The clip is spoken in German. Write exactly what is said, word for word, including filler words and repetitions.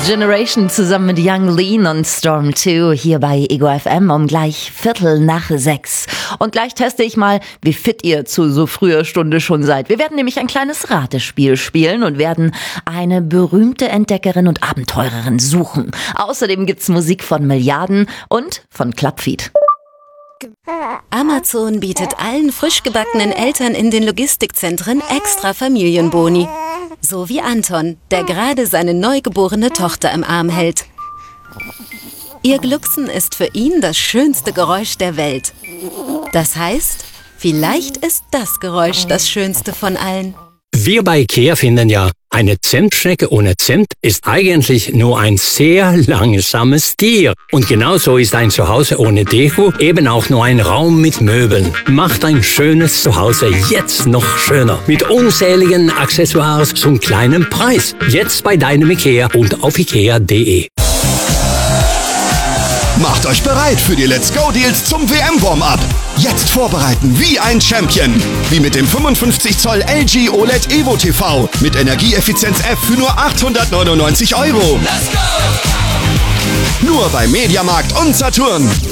Generation zusammen mit Young Lean und Storm zwei hier bei Ego F M um gleich Viertel nach sechs. Und gleich teste ich mal, wie fit ihr zu so früher Stunde schon seid. Wir werden nämlich ein kleines Ratespiel spielen und werden eine berühmte Entdeckerin und Abenteurerin suchen. Außerdem gibt's Musik von Milliarden und von Clubfeed. Amazon bietet allen frisch gebackenen Eltern in den Logistikzentren extra Familienboni. So wie Anton, der gerade seine neugeborene Tochter im Arm hält. Ihr Glucksen ist für ihn das schönste Geräusch der Welt. Das heißt, vielleicht ist das Geräusch das schönste von allen. Wir bei IKEA finden ja, eine Zimtschnecke ohne Zimt ist eigentlich nur ein sehr langsames Tier. Und genauso ist ein Zuhause ohne Deko eben auch nur ein Raum mit Möbeln. Macht ein schönes Zuhause jetzt noch schöner. Mit unzähligen Accessoires zum kleinen Preis. Jetzt bei deinem IKEA und auf ikea punkt de. Macht euch bereit für die Let's Go Deals zum W M-Warm-Up. Jetzt vorbereiten wie ein Champion. Wie mit dem fünfundfünfzig Zoll L G O L E D Evo T V mit Energieeffizienz F für nur achthundertneunundneunzig Euro. Let's go! Nur bei Mediamarkt und Saturn.